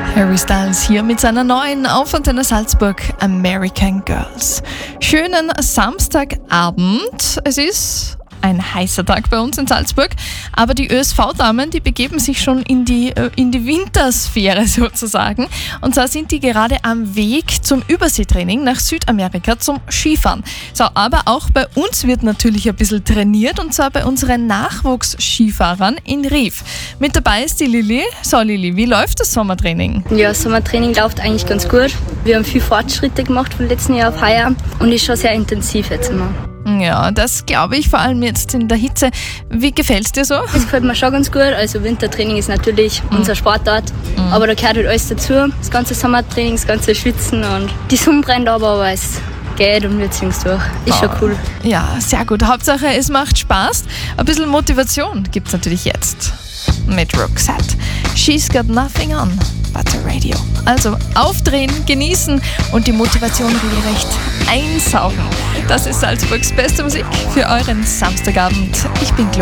Harry Styles hier mit seiner neuen auf Antenne Salzburg American Girls. Schönen Samstagabend. Es ist ein heißer Tag bei uns in Salzburg, aber die ÖSV-Damen, die begeben sich schon in die Wintersphäre sozusagen. Und zwar sind die gerade am Weg zum Überseetraining nach Südamerika zum Skifahren. So, aber auch bei uns wird natürlich ein bisschen trainiert, und zwar bei unseren Nachwuchsskifahrern in Rief. Mit dabei ist die Lilly. So Lilly, wie läuft das Sommertraining? Ja, das Sommertraining läuft eigentlich ganz gut. Wir haben viele Fortschritte gemacht von letzten Jahr auf heuer und ist schon sehr intensiv jetzt immer. Ja, das glaube ich, vor allem jetzt in der Hitze. Wie gefällt es dir so? Das gefällt mir schon ganz gut. Also Wintertraining ist natürlich unser Sportart, aber da gehört halt alles dazu. Das ganze Sommertraining, das ganze Schwitzen und die Sonne brennt aber es geht und wir ziehen es durch. Ist schon cool. Ja, sehr gut. Hauptsache, es macht Spaß. Ein bisschen Motivation gibt es natürlich jetzt mit Roxette. She's got nothing on but the radio. Also aufdrehen, genießen und die Motivation regelrecht einsaugen. Das ist Salzburgs beste Musik für euren Samstagabend. Ich bin